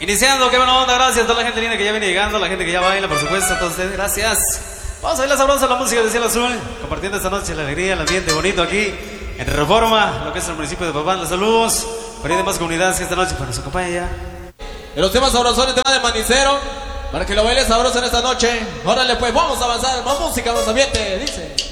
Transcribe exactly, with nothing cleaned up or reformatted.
Iniciando, qué buena onda, gracias a toda la gente linda que ya viene llegando, la gente que ya baila, por supuesto, a todos ustedes, gracias. Vamos a ver la sabrosa, la música de Cielo Azul, compartiendo esta noche la alegría, el ambiente bonito aquí en Reforma, lo que es el municipio de Papán. Los saludos, para ir de más comunidades que esta noche pues, nos acompaña ya. En los temas sabrosones, tema de Manicero, para que lo bailes sabroso en esta noche. Órale pues, vamos a avanzar, más música, más ambiente, dice.